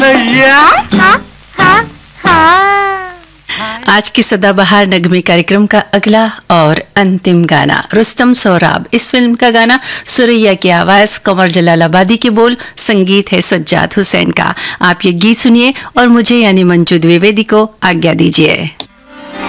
भैया हाँ हाँ हाँ। आज की सदाबहार नगमे कार्यक्रम का अगला और अंतिम गाना रुस्तम सोहराब। इस फिल्म का गाना सुरैया की आवाज, कमर जलालाबादी के बोल, संगीत है सज्जाद हुसैन का। आप ये गीत सुनिए और मुझे यानी मंजू द्विवेदी को आज्ञा दीजिए।